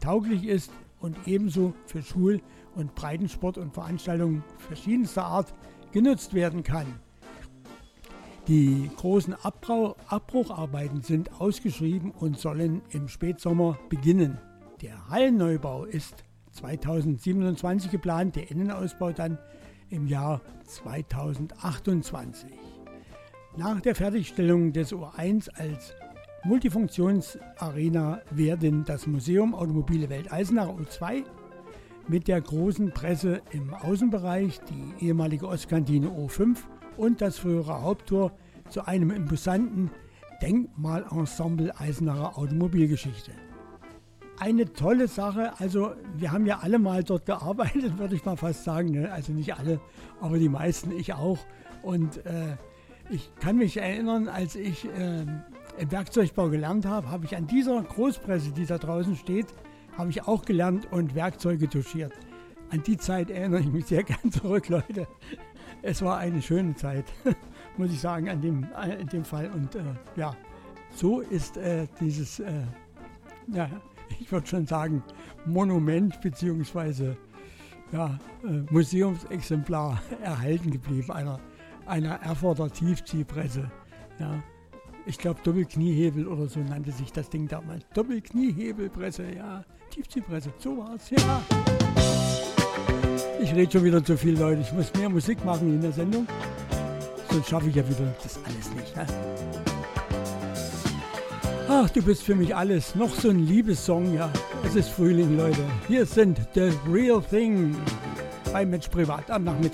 tauglich ist und ebenso für Schul- und Breitensport und Veranstaltungen verschiedenster Art genutzt werden kann. Die großen Abbrucharbeiten sind ausgeschrieben und sollen im Spätsommer beginnen. Der Hallenneubau ist 2027 geplant, der Innenausbau dann im Jahr 2028. Nach der Fertigstellung des U1 als Multifunktionsarena werden das Museum Automobile Welt Eisenach U2 mit der großen Presse im Außenbereich, die ehemalige Ostkantine O5 und das frühere Haupttor zu einem imposanten Denkmalensemble Eisenacher Automobilgeschichte. Eine tolle Sache, also wir haben ja alle mal dort gearbeitet, würde ich mal fast sagen, ne? Also nicht alle, aber die meisten, ich auch. Und ich kann mich erinnern, als ich im Werkzeugbau gelernt habe, habe ich an dieser Großpresse, die da draußen steht, habe ich auch gelernt und Werkzeuge touchiert. An die Zeit erinnere ich mich sehr gern zurück, Leute. Es war eine schöne Zeit, muss ich sagen, in dem Fall. Und ja, so ist dieses, ja, ich würde schon sagen, Monument bzw. Ja, Museumsexemplar erhalten geblieben, einer Erfurter Tiefziehpresse. Ja. Ich glaube, Doppelkniehebel oder so nannte sich das Ding damals. Doppelkniehebelpresse, ja, Tiefziehpresse, so war es, ja. Ich rede schon wieder zu viel, Leute. Ich muss mehr Musik machen in der Sendung. Sonst schaffe ich ja wieder das alles nicht. Ne? Ach, du bist für mich alles. Noch so ein Liebessong, ja. Es ist Frühling, Leute. Hier sind The Real Thing bei Mensch Privat am Nachmittag.